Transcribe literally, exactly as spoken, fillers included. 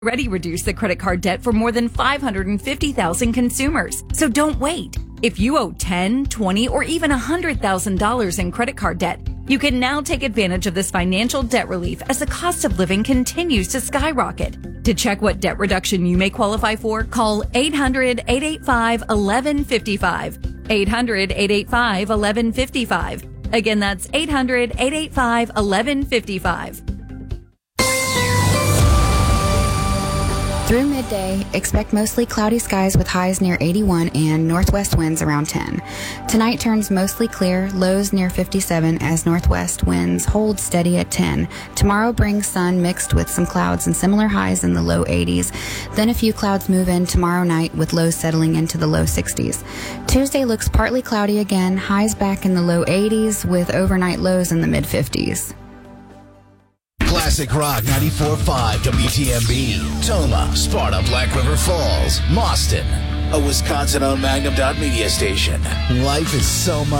already reduced the credit card debt for more than five hundred fifty thousand consumers. So don't wait. If you owe ten, twenty, or even one hundred thousand dollars in credit card debt, you can now take advantage of this financial debt relief as the cost of living continues to skyrocket. To check what debt reduction you may qualify for, call eight hundred, eight eight five, one one five five. eight hundred, eight eight five, one one five five. Again, that's eight hundred, eight eight five, one one five five. Through midday, expect mostly cloudy skies with highs near eighty-one and northwest winds around ten. Tonight turns mostly clear, lows near fifty-seven as northwest winds hold steady at ten. Tomorrow brings sun mixed with some clouds and similar highs in the low eighties. Then a few clouds move in tomorrow night with lows settling into the low sixties. Tuesday looks partly cloudy again, highs back in the low eighties with overnight lows in the mid fifties. Classic Rock ninety-four point five W T M B, Toma, Sparta, Black River Falls, Mauston, a Wisconsin-owned Magnum Dot Media station. Life is so much